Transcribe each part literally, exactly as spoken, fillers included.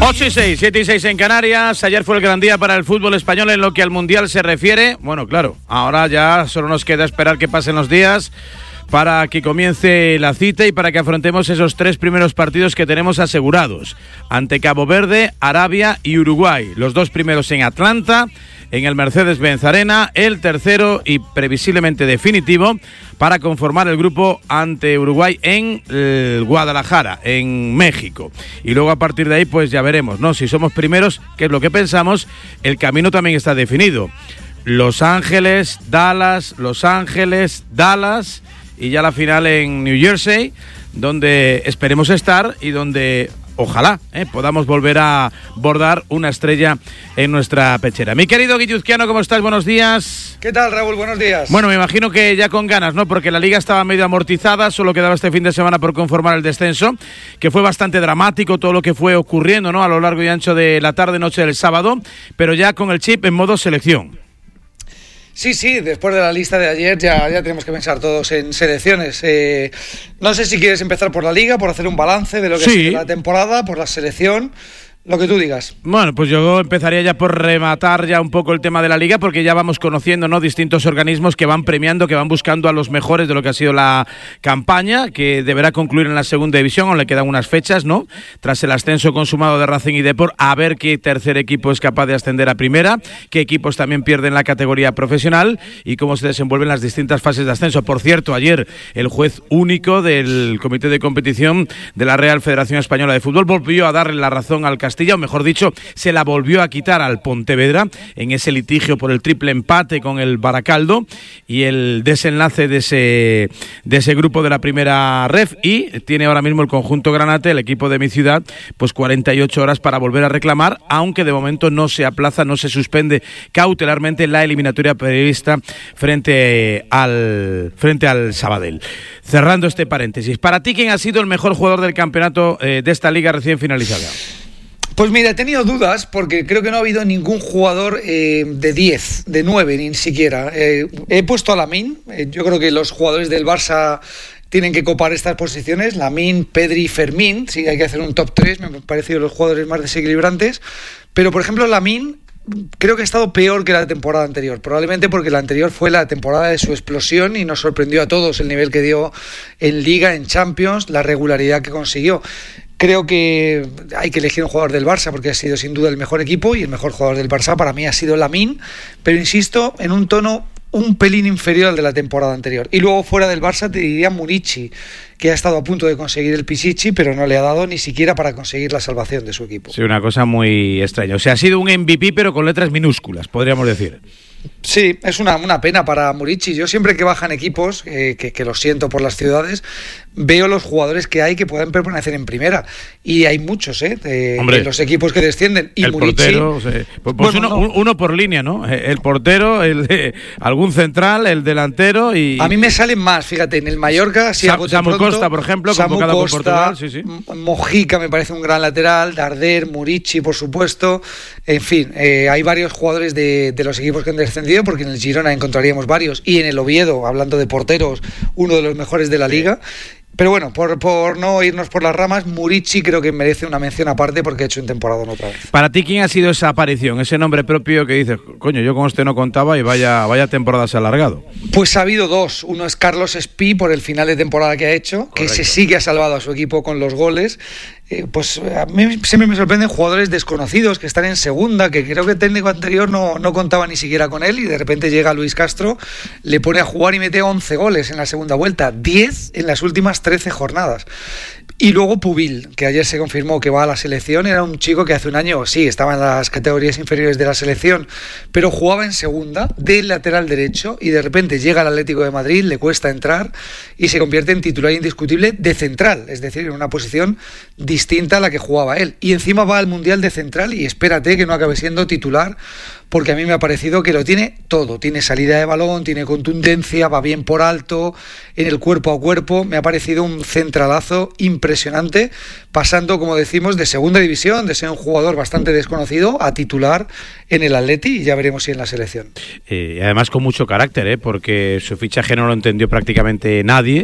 ocho y seis, siete y seis en Canarias. Ayer fue el gran día para el fútbol español en lo que al Mundial se refiere. Bueno, claro, ahora ya solo nos queda esperar que pasen los días para que comience la cita y para que afrontemos esos tres primeros partidos que tenemos asegurados. Ante Cabo Verde, Arabia y Uruguay. Los dos primeros en Atlanta, en el Mercedes-Benz Arena. El tercero y previsiblemente definitivo para conformar el grupo ante Uruguay en el Guadalajara, en México. Y luego a partir de ahí pues ya veremos, ¿no? Si somos primeros, que es lo que pensamos, el camino también está definido. Los Ángeles, Dallas, Los Ángeles, Dallas... y ya la final en New Jersey, donde esperemos estar y donde ojalá eh, podamos volver a bordar una estrella en nuestra pechera. Mi querido Guilluzquiano, ¿cómo estás? Buenos días. ¿Qué tal, Raúl? Buenos días. Bueno, me imagino que ya con ganas, ¿no? Porque la liga estaba medio amortizada, solo quedaba este fin de semana por conformar el descenso, que fue bastante dramático todo lo que fue ocurriendo, ¿no? A lo largo y ancho de la tarde-noche del sábado, pero ya con el chip en modo selección. Sí, sí, después de la lista de ayer ya, ya tenemos que pensar todos en selecciones. Eh, no sé si quieres empezar por la Liga, por hacer un balance de lo que sí. ha sido la temporada, por la selección, lo que tú digas. Bueno, pues yo empezaría ya por rematar ya un poco el tema de la Liga, porque ya vamos conociendo, ¿no?, distintos organismos que van premiando, que van buscando a los mejores de lo que ha sido la campaña, que deberá concluir en la segunda división, aún le quedan unas fechas, ¿no?, tras el ascenso consumado de Racing y Depor, a ver qué tercer equipo es capaz de ascender a primera, qué equipos también pierden la categoría profesional y cómo se desenvuelven las distintas fases de ascenso. Por cierto, ayer el juez único del Comité de Competición de la Real Federación Española de Fútbol volvió a darle la razón al Castilla, o mejor dicho, se la volvió a quitar al Pontevedra en ese litigio por el triple empate con el Baracaldo y el desenlace de ese de ese grupo de la primera ref, y tiene ahora mismo el conjunto granate, el equipo de mi ciudad, pues cuarenta y ocho horas para volver a reclamar, aunque de momento no se aplaza, no se suspende cautelarmente la eliminatoria prevista frente al frente al Sabadell. Cerrando este paréntesis, para ti, ¿quién ha sido el mejor jugador del campeonato eh, de esta liga recién finalizada? Pues mira, he tenido dudas porque creo que no ha habido ningún jugador eh, de diez, de nueve ni siquiera. Eh, he puesto a Lamine. Eh, yo creo que los jugadores del Barça tienen que copar estas posiciones. Lamine, Pedri, Fermín. Sí, hay que hacer un top tres. Me han parecido los jugadores más desequilibrantes. Pero, por ejemplo, Lamine creo que ha estado peor que la temporada anterior. Probablemente porque la anterior fue la temporada de su explosión y nos sorprendió a todos el nivel que dio en Liga, en Champions, la regularidad que consiguió. Creo que hay que elegir un jugador del Barça porque ha sido sin duda el mejor equipo, y el mejor jugador del Barça para mí ha sido Lamine, pero insisto, en un tono un pelín inferior al de la temporada anterior. Y luego fuera del Barça te diría Murici, que ha estado a punto de conseguir el Pichichi, pero no le ha dado ni siquiera para conseguir la salvación de su equipo. Sí, una cosa muy extraña. O sea, ha sido un M V P pero con letras minúsculas, podríamos decir. Sí, es una, una pena para Murici. Yo siempre que bajan equipos, eh, que, que lo siento por las ciudades, veo los jugadores que hay que pueden permanecer en primera. Y hay muchos, ¿eh? De, Hombre, de los equipos que descienden. Y el Murici, portero, o sea, pues bueno, uno, no. uno por línea, ¿no? El portero, el de, algún central, el delantero y... A mí me salen más, fíjate, en el Mallorca... Si Sa- Samu Costa, por ejemplo, Samu convocado Costa, por Portugal. Sí, sí. Mojica me parece un gran lateral, Darder, Murici, por supuesto. En fin, eh, hay varios jugadores de, de los equipos que han descendido, porque en el Girona encontraríamos varios, y en el Oviedo, hablando de porteros, uno de los mejores de la liga. Pero bueno, por, por no irnos por las ramas, Murici creo que merece una mención aparte porque ha hecho un temporada otra vez. Para ti, ¿quién ha sido esa aparición, ese nombre propio que dices, coño, yo con este no contaba y vaya, vaya temporada se ha alargado? Pues ha habido dos. Uno es Carlos Espí por el final de temporada que ha hecho, que Correcto. se sí que ha salvado a su equipo con los goles. Eh, pues a mí siempre me sorprenden jugadores desconocidos que están en segunda, que creo que el técnico anterior no, no contaba ni siquiera con él, y de repente llega Luis Castro, le pone a jugar y mete once goles en la segunda vuelta, diez en las últimas trece jornadas. Y luego Pubil, que ayer se confirmó que va a la selección. Era un chico que hace un año, sí, estaba en las categorías inferiores de la selección, pero jugaba en segunda, de lateral derecho, y de repente llega al Atlético de Madrid, le cuesta entrar y se convierte en titular indiscutible de central, es decir, en una posición distinta a la que jugaba él. Y encima va al Mundial de central y espérate que no acabe siendo titular, porque a mí me ha parecido que lo tiene todo. Tiene salida de balón, tiene contundencia, va bien por alto, en el cuerpo a cuerpo. Me ha parecido un centralazo impresionante. impresionante, pasando, como decimos, de segunda división, de ser un jugador bastante desconocido, a titular en el Atleti, y ya veremos si en la selección. Eh, además con mucho carácter, ¿eh? Porque su fichaje no lo entendió prácticamente nadie,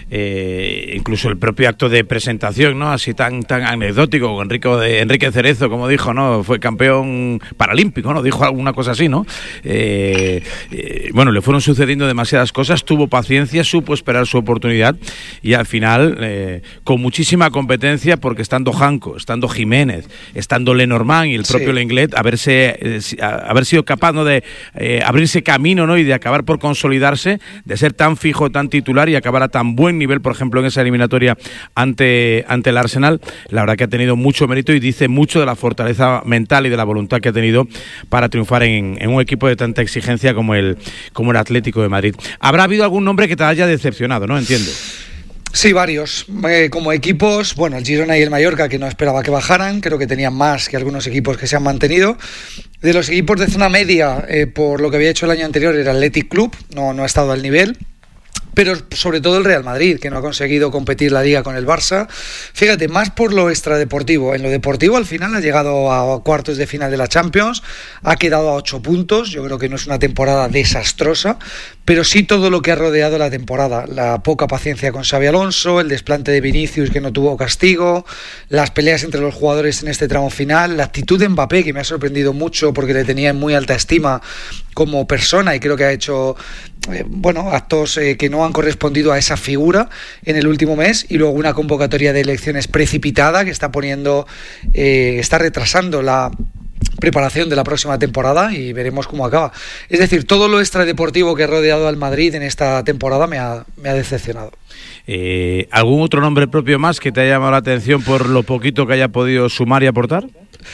eh, incluso el propio acto de presentación, ¿no? Así tan tan anecdótico, Enrique, de, Enrique Cerezo, como dijo, ¿no? Fue campeón paralímpico, ¿no? Dijo alguna cosa así, ¿no? Eh, eh, bueno, le fueron sucediendo demasiadas cosas, tuvo paciencia, supo esperar su oportunidad y al final, eh, con muchísima competencia, porque estando Janko, estando Jiménez, estando Lenormand y el propio sí. Lenglet, haberse, eh, haber sido capaz, ¿no? de eh, abrirse camino, ¿no? Y de acabar por consolidarse, de ser tan fijo, tan titular y acabar a tan buen nivel, por ejemplo, en esa eliminatoria ante, ante el Arsenal, la verdad que ha tenido mucho mérito y dice mucho de la fortaleza mental y de la voluntad que ha tenido para triunfar en, en un equipo de tanta exigencia como el, como el Atlético de Madrid. ¿Habrá habido algún nombre que te haya decepcionado, no? Entiendo. Sí, varios. Eh, como equipos, bueno, el Girona y el Mallorca, que no esperaba que bajaran, creo que tenían más que algunos equipos que se han mantenido. De los equipos de zona media, eh, por lo que había hecho el año anterior, era el Athletic Club, no, no ha estado al nivel. Pero sobre todo el Real Madrid, que no ha conseguido competir la Liga con el Barça. Fíjate, más por lo extradeportivo. En lo deportivo, al final ha llegado a cuartos de final de la Champions, ha quedado a ocho puntos. Yo creo que no es una temporada desastrosa, pero sí todo lo que ha rodeado la temporada. La poca paciencia con Xabi Alonso, el desplante de Vinicius que no tuvo castigo, las peleas entre los jugadores en este tramo final, la actitud de Mbappé, que me ha sorprendido mucho porque le tenía en muy alta estima como persona y creo que ha hecho eh, bueno, actos eh, que no han correspondido a esa figura en el último mes, y luego una convocatoria de elecciones precipitada que está poniendo, eh, está retrasando la preparación de la próxima temporada y veremos cómo acaba. Es decir, todo lo extradeportivo que ha rodeado al Madrid en esta temporada me ha, me ha decepcionado. Eh, ¿Algún otro nombre propio más que te haya llamado la atención por lo poquito que haya podido sumar y aportar?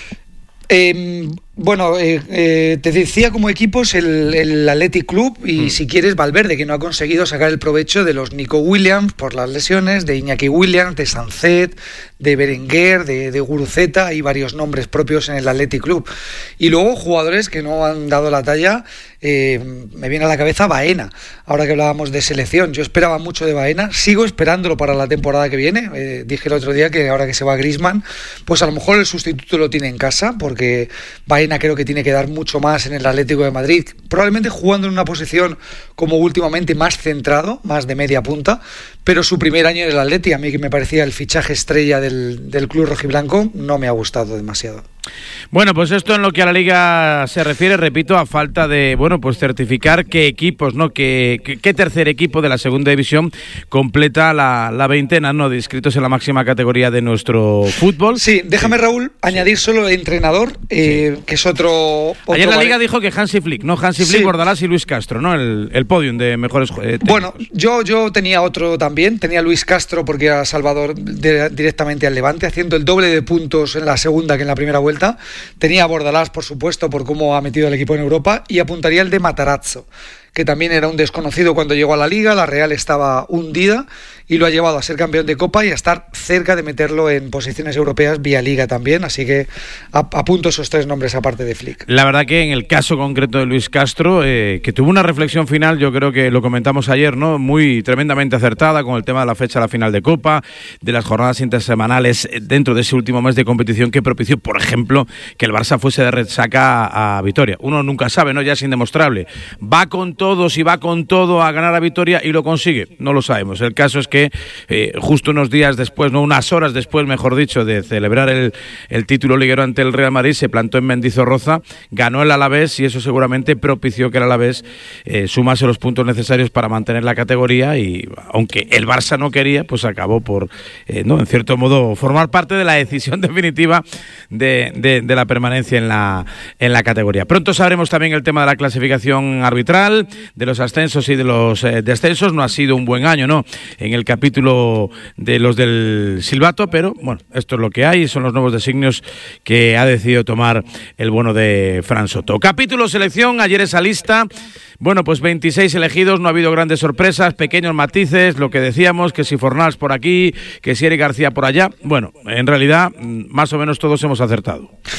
Eh, bueno, eh, eh, te decía como equipos el, el Athletic Club y mm. si quieres Valverde, que no ha conseguido sacar el provecho de los Nico Williams por las lesiones, de Iñaki Williams, de Sancet, de Berenguer, de, de Guruceta, hay varios nombres propios en el Athletic Club. Y luego jugadores que no han dado la talla, eh, me viene a la cabeza Baena, ahora que hablábamos de selección. Yo esperaba mucho de Baena, sigo esperándolo para la temporada que viene. Eh, dije el otro día que ahora que se va Griezmann, pues a lo mejor el sustituto lo tiene en casa, porque Baena creo que tiene que dar mucho más en el Atlético de Madrid, probablemente jugando en una posición como últimamente más centrado, más de media punta, pero su primer año en el Atleti, a mí que me parecía el fichaje estrella del, del club rojiblanco, no me ha gustado demasiado. Bueno, pues esto en lo que a la Liga se refiere, repito, a falta de, bueno, pues certificar qué equipos, ¿no? Qué, qué, qué tercer equipo de la segunda división completa la, la veintena, ¿no? De inscritos en la máxima categoría de nuestro fútbol. Sí, déjame, sí. Raúl, añadir solo el entrenador, eh, sí. que es otro... otro Ayer la vale. Liga dijo que Hansi Flick, ¿no? Hansi Flick, sí. Bordalás y Luis Castro, ¿no? El, el podium de mejores eh, Bueno, yo, yo tenía otro también, tenía Luis Castro porque era Salvador de, directamente al Levante, haciendo el doble de puntos en la segunda que en la primera vuelta. Tenía a Bordalás, por supuesto, por cómo ha metido el equipo en Europa, y apuntaría el de Matarazzo, que también era un desconocido cuando llegó a la Liga. La Real estaba hundida y lo ha llevado a ser campeón de Copa y a estar cerca de meterlo en posiciones europeas vía Liga también, así que apunto esos tres nombres aparte de Flick. La verdad que en el caso concreto de Luis Castro, eh, que tuvo una reflexión final, yo creo que lo comentamos ayer, ¿no? Muy tremendamente acertada con el tema de la fecha de la final de Copa, de las jornadas intersemanales dentro de ese último mes de competición que propició, por ejemplo, que el Barça fuese de resaca a, a Vitoria. Uno nunca sabe, ¿no? Ya es indemostrable. Va con todo, si va con todo a ganar a Vitoria y lo consigue, no lo sabemos. El caso es que eh, justo unos días después, no unas horas después, mejor dicho, de celebrar el, el título liguero ante el Real Madrid, se plantó en Mendizorroza, ganó el Alavés y eso seguramente propició que el Alavés eh, sumase los puntos necesarios para mantener la categoría y aunque el Barça no quería, pues acabó por, eh, no, en cierto modo, formar parte de la decisión definitiva de, de, de la permanencia en la, en la categoría. Pronto sabremos también el tema de la clasificación arbitral, de los ascensos y de los eh, descensos. No ha sido un buen año, ¿no? En el capítulo de los del silbato, pero bueno, esto es lo que hay, son los nuevos designios que ha decidido tomar el bueno de Fran Soto. Capítulo selección, ayer esa lista, bueno, pues veintiséis elegidos, no ha habido grandes sorpresas, pequeños matices, lo que decíamos, que si Fornals por aquí, que si Eric García por allá. Bueno, en realidad, más o menos todos hemos acertado.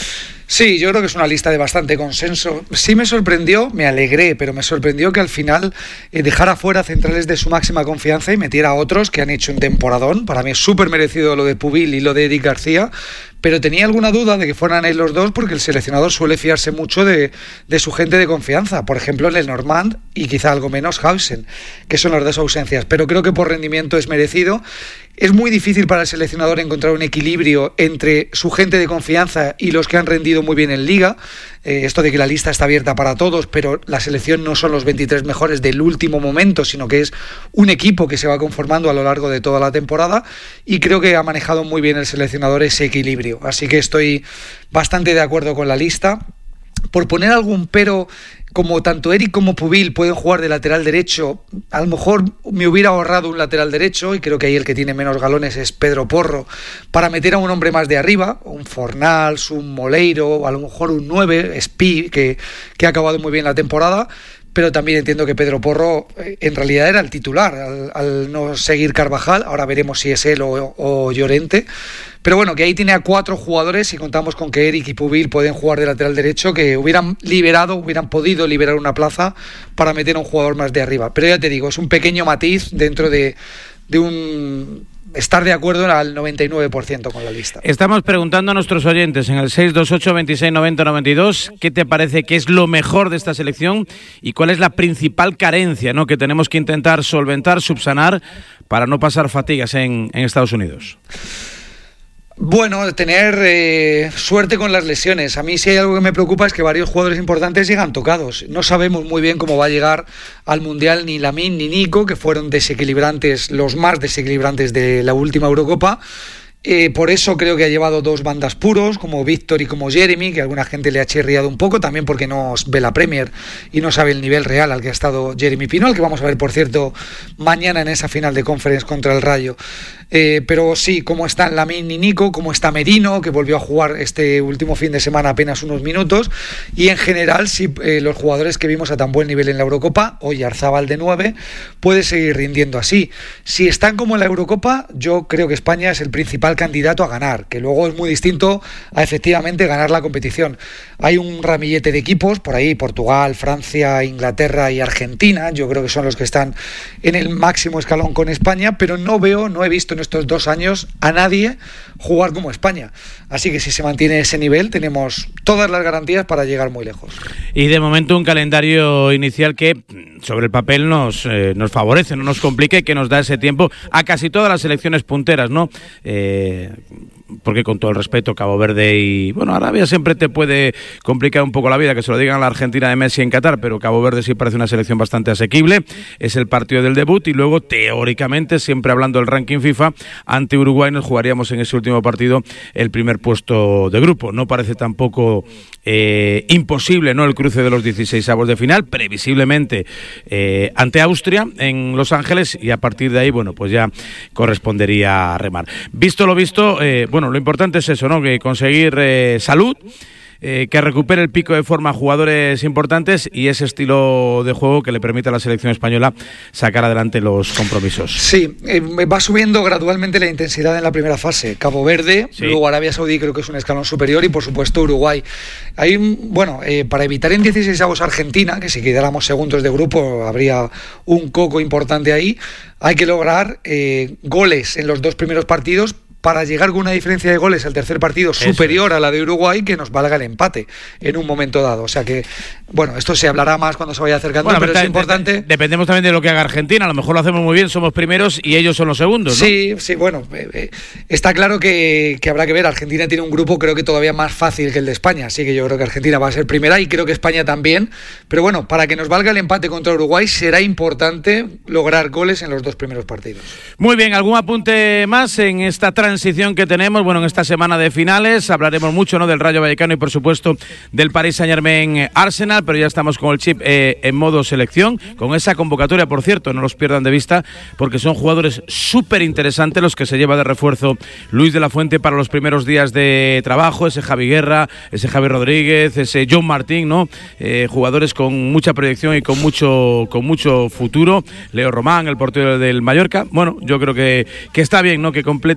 Sí, yo creo que es una lista de bastante consenso. Sí me sorprendió, me alegré, pero me sorprendió que al final eh, dejara fuera centrales de su máxima confianza y metiera a otros que han hecho un temporadón. Para mí es súper merecido lo de Pubil y lo de Eric García, pero tenía alguna duda de que fueran ahí los dos porque el seleccionador suele fiarse mucho de, de su gente de confianza. Por ejemplo, Lenormand y quizá algo menos Hausen, que son las dos ausencias. Pero creo que por rendimiento es merecido. Es muy difícil para el seleccionador encontrar un equilibrio entre su gente de confianza y los que han rendido muy bien en Liga. Eh, esto de que la lista está abierta para todos, pero la selección no son los veintitrés mejores del último momento, sino que es un equipo que se va conformando a lo largo de toda la temporada, y creo que ha manejado muy bien el seleccionador ese equilibrio. Así que estoy bastante de acuerdo con la lista. Por poner algún pero, como tanto Eric como Pubil pueden jugar de lateral derecho, a lo mejor me hubiera ahorrado un lateral derecho, y creo que ahí el que tiene menos galones es Pedro Porro, para meter a un hombre más de arriba, un Fornals, un Moleiro, a lo mejor un nueve, Spi, que, que ha acabado muy bien la temporada. Pero también entiendo que Pedro Porro eh, en realidad era el titular al, al no seguir Carvajal. Ahora veremos si es él o, o Llorente. Pero bueno, que ahí tiene a cuatro jugadores, y contamos con que Eric y Pubil pueden jugar de lateral derecho, que hubieran liberado, hubieran podido liberar una plaza para meter a un jugador más de arriba. Pero ya te digo, es un pequeño matiz dentro de, de un... estar de acuerdo al noventa y nueve por ciento con la lista. Estamos preguntando a nuestros oyentes en el seis dos ocho, veintiséis noventa, noventa y dos qué te parece que es lo mejor de esta selección y cuál es la principal carencia, ¿no?, que tenemos que intentar solventar, subsanar para no pasar fatigas en, en Estados Unidos. Bueno, tener eh, suerte con las lesiones. A mí si hay algo que me preocupa es que varios jugadores importantes llegan tocados. No sabemos muy bien cómo va a llegar al Mundial ni Lamine ni Nico, que fueron desequilibrantes, los más desequilibrantes de la última Eurocopa. Eh, por eso creo que ha llevado dos bandas puros, como Víctor y como Jeremy, que a alguna gente le ha chirriado un poco, también porque no ve la Premier y no sabe el nivel real al que ha estado Jeremy Pino, al que vamos a ver, por cierto, mañana en esa final de Conference contra el Rayo. Eh, pero sí, cómo están Lamine y Nico, cómo está Merino, que volvió a jugar este último fin de semana apenas unos minutos, y en general si eh, los jugadores que vimos a tan buen nivel en la Eurocopa, hoy Arzabal de nueve, puede seguir rindiendo así. Si están como en la Eurocopa, yo creo que España es el principal candidato a ganar, que luego es muy distinto a efectivamente ganar la competición. Hay un ramillete de equipos por ahí, Portugal, Francia, Inglaterra y Argentina, yo creo que son los que están en el máximo escalón con España, pero no veo, no he visto en estos dos años a nadie jugar como España. Así que si se mantiene ese nivel, tenemos todas las garantías para llegar muy lejos. Y de momento un calendario inicial que sobre el papel nos, eh, nos favorece, no nos complica, y que nos da ese tiempo a casi todas las selecciones punteras, ¿no? Eh, porque con todo el respeto, Cabo Verde y, bueno, Arabia siempre te puede complicar un poco la vida, que se lo digan a la Argentina de Messi en Qatar, pero Cabo Verde sí parece una selección bastante asequible. Es el partido del debut, y luego, teóricamente, siempre hablando del ranking FIFA, ante Uruguay nos jugaríamos en ese último partido el primer puesto de grupo. No parece tampoco eh, imposible, ¿no?, el cruce de los dieciseisavos de final, previsiblemente eh, ante Austria en Los Ángeles, y a partir de ahí, bueno, pues ya correspondería remar. Visto lo visto, eh, bueno, lo importante es eso, ¿no?, que conseguir eh, salud, eh, que recupere el pico de forma a jugadores importantes y ese estilo de juego que le permite a la selección española sacar adelante los compromisos. Sí, eh, va subiendo gradualmente la intensidad en la primera fase. Cabo Verde, sí. Luego Arabia Saudí creo que es un escalón superior, y por supuesto Uruguay. Hay, bueno, eh, para evitar en dieciseisavos Argentina, que si quedáramos segundos de grupo habría un coco importante ahí, hay que lograr eh, goles en los dos primeros partidos para llegar con una diferencia de goles al tercer partido superior a la de Uruguay, que nos valga el empate en un momento dado. O sea que, bueno, esto se hablará más cuando se vaya acercando, bueno, pero, pero es importante. De, de, dependemos también de lo que haga Argentina. A lo mejor lo hacemos muy bien, somos primeros y ellos son los segundos, ¿no? Sí, sí, bueno, eh, eh, está claro que, que habrá que ver. Argentina tiene un grupo creo que todavía más fácil que el de España, así que yo creo que Argentina va a ser primera y creo que España también. Pero bueno, para que nos valga el empate contra Uruguay será importante lograr goles en los dos primeros partidos. Muy bien, ¿algún apunte más en esta transición que tenemos? Bueno, en esta semana de finales hablaremos mucho, ¿no?, del Rayo Vallecano y por supuesto del Paris Saint-Germain Arsenal, pero ya estamos con el chip eh, en modo selección, con esa convocatoria, por cierto, no los pierdan de vista, porque son jugadores súper interesantes los que se lleva de refuerzo Luis de la Fuente para los primeros días de trabajo, ese Javi Guerra, ese Javi Rodríguez, ese John Martín, ¿no? Eh, jugadores con mucha proyección y con mucho, con mucho futuro. Leo Román, el portero del Mallorca. Bueno, yo creo que, que está bien, ¿no?, que complete ese grupo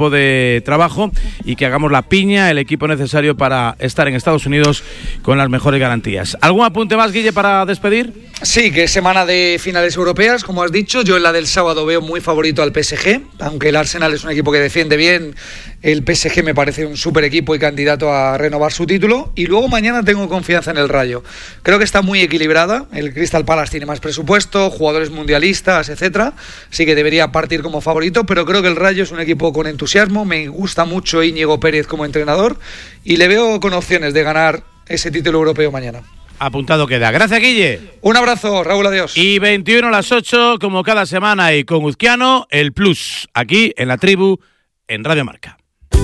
grupo de trabajo y que hagamos la piña, el equipo necesario para estar en Estados Unidos con las mejores garantías. ¿Algún apunte más, Guille, para despedir? Sí, que es semana de finales europeas, como has dicho. Yo en la del sábado veo muy favorito al P S G, aunque el Arsenal es un equipo que defiende bien. El P S G me parece un súper equipo y candidato a renovar su título. Y luego mañana tengo confianza en el Rayo. Creo que está muy equilibrada. El Crystal Palace tiene más presupuesto, jugadores mundialistas, etcétera. Así que debería partir como favorito, pero creo que el Rayo es un equipo con entusiasmo. Me gusta mucho Íñigo Pérez como entrenador y le veo con opciones de ganar ese título europeo mañana. Apuntado queda. Gracias, Guille. Un abrazo, Raúl, adiós. Y veintiuno a las ocho, como cada semana, y con Uzquiano, el Plus, aquí en La Tribu, en Radio Marca.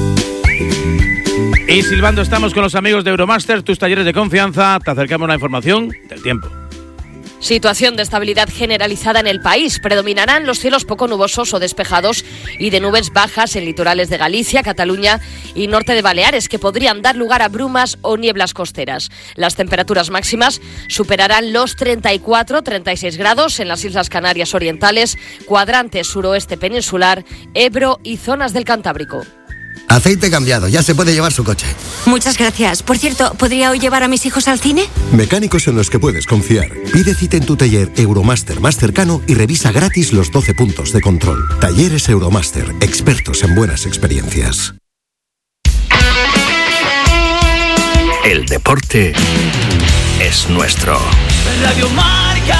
Y silbando estamos con los amigos de Euromaster, tus talleres de confianza. Te acercamos la información del tiempo. Situación de estabilidad generalizada en el país. Predominarán los cielos poco nubosos o despejados y de nubes bajas en litorales de Galicia, Cataluña y norte de Baleares, que podrían dar lugar a brumas o nieblas costeras. Las temperaturas máximas superarán los treinta y cuatro a treinta y seis grados en las Islas Canarias Orientales, cuadrante suroeste peninsular, Ebro y zonas del Cantábrico. Aceite cambiado, ya se puede llevar su coche. Muchas gracias. Por cierto, ¿podría hoy llevar a mis hijos al cine? Mecánicos en los que puedes confiar. Pide cita en tu taller Euromaster más cercano y revisa gratis los doce puntos de control. Talleres Euromaster, expertos en buenas experiencias. El deporte es nuestro. Radio Marca.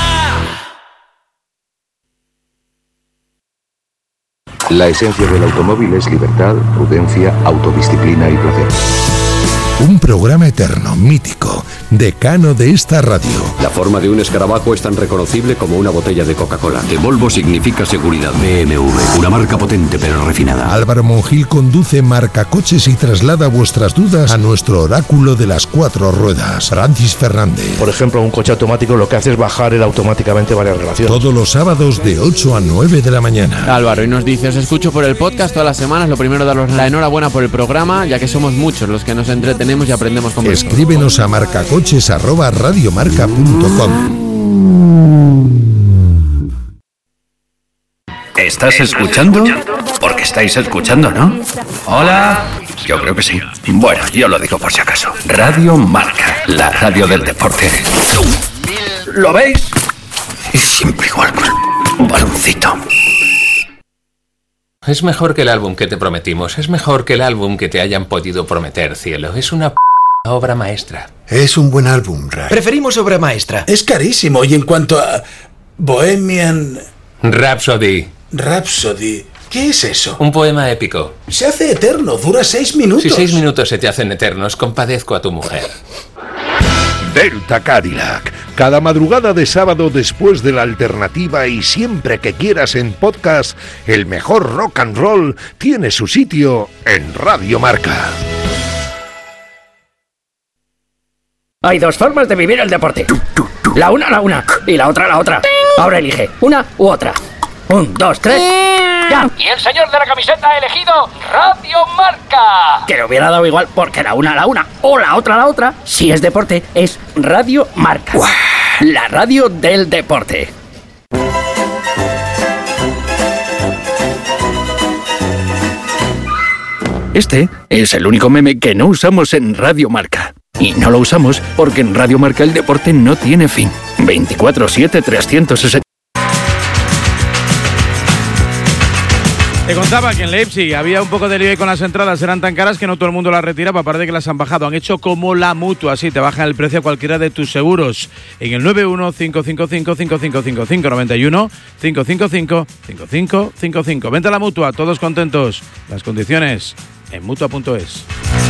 La esencia del automóvil es libertad, prudencia, autodisciplina y placer. Un programa eterno, mítico, decano de esta radio. La forma de un escarabajo es tan reconocible como una botella de Coca-Cola. Que Volvo significa seguridad. B M W, una marca potente pero refinada. Álvaro Monjil conduce Marcacoches y traslada vuestras dudas a nuestro oráculo de las cuatro ruedas, Francis Fernández. Por ejemplo, un coche automático lo que hace es bajar él automáticamente varias relaciones. Todos los sábados de ocho a nueve de la mañana. Álvaro, y nos dice, os escucho por el podcast todas las semanas. Lo primero, daros la enhorabuena por el programa, ya que somos muchos los que nos entretenemos y aprendemos con vosotros. Escríbenos a marcacoches arroba radiomarca punto com. ¿Estás escuchando? Porque estáis escuchando, ¿no? Hola. Yo creo que sí. Bueno, yo lo digo por si acaso. Radio Marca, la radio del deporte. ¿Lo veis? Es siempre igual con un baloncito. Es mejor que el álbum que te prometimos. Es mejor que el álbum que te hayan podido prometer, cielo. Es una p*** obra maestra. Es un buen álbum, Ray. Preferimos obra maestra. Es carísimo. Y en cuanto a Bohemian Rhapsody. Rhapsody. ¿Qué es eso? Un poema épico. Se hace eterno. Dura seis minutos. Si seis minutos se te hacen eternos, compadezco a tu mujer. Delta Cadillac. Cada madrugada de sábado después de la alternativa y siempre que quieras en podcast, el mejor rock and roll tiene su sitio en Radio Marca. Hay dos formas de vivir el deporte. La una, la una. Y la otra, la otra. Ahora elige una u otra. Un, dos, tres. ¡Ya! Y el señor de la camiseta ha elegido Radio Marca. Que le hubiera dado igual porque la una, la una. O la otra, la otra. Si es deporte, es Radio Marca. ¡Uah! La radio del deporte. Este es el único meme que no usamos en Radio Marca. Y no lo usamos porque en Radio Marca el deporte no tiene fin. veinticuatro siete trescientos sesenta. Te contaba que en Leipzig había un poco de lío con las entradas, eran tan caras que no todo el mundo las retiraba, parece que las han bajado. Han hecho como la Mutua, así te bajan el precio a cualquiera de tus seguros. En el nueve uno cinco cinco cinco cinco cinco cinco cinco noventa y uno cinco cinco cinco cinco cinco cinco cinco. Vente a la Mutua, todos contentos. Las condiciones en mutua punto es.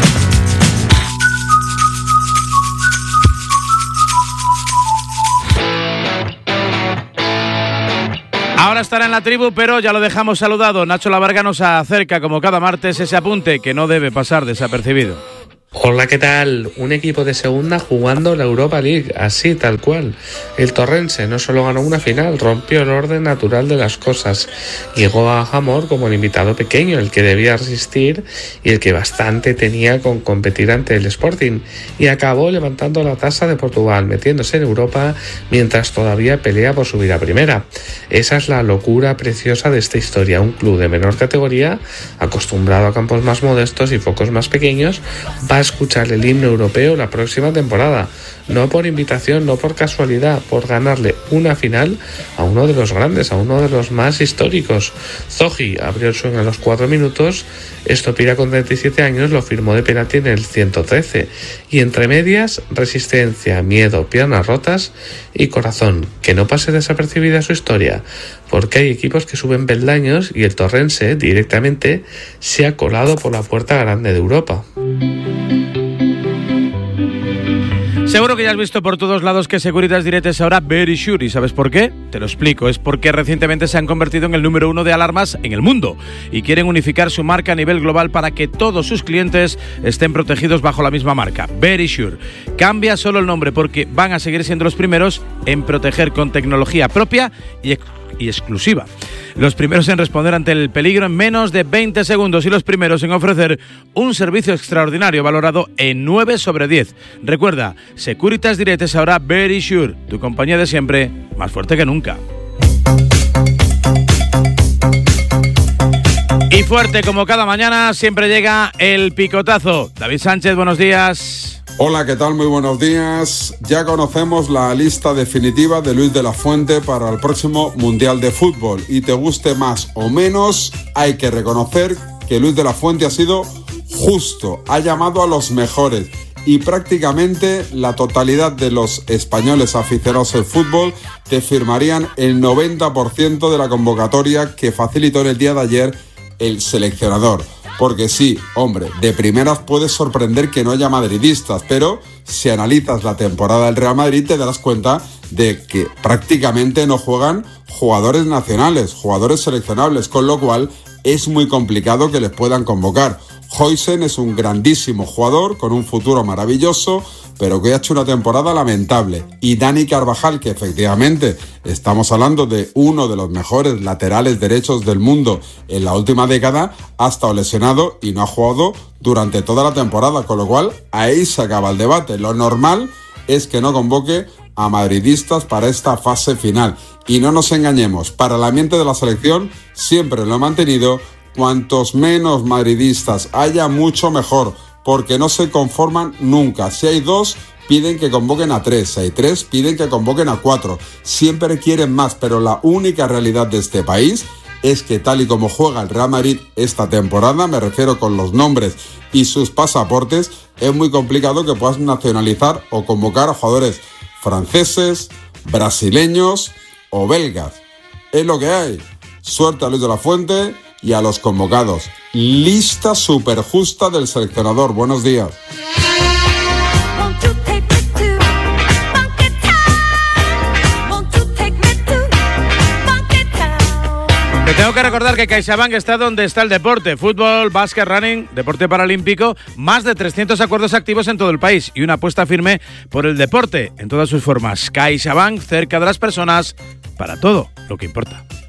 Ahora estará en la tribu, pero ya lo dejamos saludado. Nacho Lavarga nos acerca, como cada martes, ese apunte que no debe pasar desapercibido. Hola, ¿qué tal? Un equipo de segunda jugando la Europa League, así tal cual. El Torrense no solo ganó una final, rompió el orden natural de las cosas. Llegó a Jamor como el invitado pequeño, el que debía resistir y el que bastante tenía con competir ante el Sporting. Y acabó levantando la tasa de Portugal, metiéndose en Europa mientras todavía pelea por subir a primera. Esa es la locura preciosa de esta historia. Un club de menor categoría, acostumbrado a campos más modestos y focos más pequeños, va a escuchar el himno europeo la próxima temporada, no por invitación, no por casualidad, por ganarle una final a uno de los grandes, a uno de los más históricos. Zogi abrió el swing a los cuatro minutos, Estopira con treinta y siete años lo firmó de penalti en el ciento trece, y entre medias, resistencia, miedo, piernas rotas y corazón, que no pase desapercibida su historia, porque hay equipos que suben peldaños y el Torrense directamente se ha colado por la puerta grande de Europa. Seguro que ya has visto por todos lados que Securitas Direct es ahora Very Sure. ¿Y sabes por qué? Te lo explico. Es porque recientemente se han convertido en el número uno de alarmas en el mundo y quieren unificar su marca a nivel global para que todos sus clientes estén protegidos bajo la misma marca, Very Sure. Cambia solo el nombre porque van a seguir siendo los primeros en proteger con tecnología propia y ex- y exclusiva. Los primeros en responder ante el peligro en menos de veinte segundos y los primeros en ofrecer un servicio extraordinario valorado en nueve sobre diez. Recuerda, Securitas Direct es ahora Very Sure, tu compañía de siempre, más fuerte que nunca. Y fuerte como cada mañana, siempre llega el picotazo. David Sánchez, buenos días. Hola, ¿qué tal? Muy buenos días. Ya conocemos la lista definitiva de Luis de la Fuente para el próximo Mundial de Fútbol. Y te guste más o menos, hay que reconocer que Luis de la Fuente ha sido justo, ha llamado a los mejores. Y prácticamente la totalidad de los españoles aficionados al fútbol te firmarían el noventa por ciento de la convocatoria que facilitó en el día de ayer el seleccionador. Porque sí, hombre, de primeras puedes sorprender que no haya madridistas, pero si analizas la temporada del Real Madrid te darás cuenta de que prácticamente no juegan jugadores nacionales, jugadores seleccionables, con lo cual es muy complicado que les puedan convocar. Huijsen es un grandísimo jugador con un futuro maravilloso, pero que ha hecho una temporada lamentable. Y Dani Carvajal, que efectivamente estamos hablando de uno de los mejores laterales derechos del mundo en la última década, ha estado lesionado y no ha jugado durante toda la temporada, con lo cual ahí se acaba el debate. Lo normal es que no convoque a madridistas para esta fase final. Y no nos engañemos, para el ambiente de la selección siempre lo he mantenido. Cuantos menos madridistas haya, mucho mejor, porque no se conforman nunca. Si hay dos, piden que convoquen a tres. Si hay tres, piden que convoquen a cuatro. Siempre quieren más, pero la única realidad de este país es que tal y como juega el Real Madrid esta temporada, me refiero con los nombres y sus pasaportes, es muy complicado que puedas nacionalizar o convocar a jugadores franceses, brasileños o belgas. Es lo que hay. Suerte a Luis de la Fuente y a los convocados. Lista súper justa del seleccionador. Buenos días. Te tengo que recordar que CaixaBank está donde está el deporte. Fútbol, básquet, running, deporte paralímpico. Más de trescientos acuerdos activos en todo el país y una apuesta firme por el deporte en todas sus formas. CaixaBank, cerca de las personas, para todo lo que importa.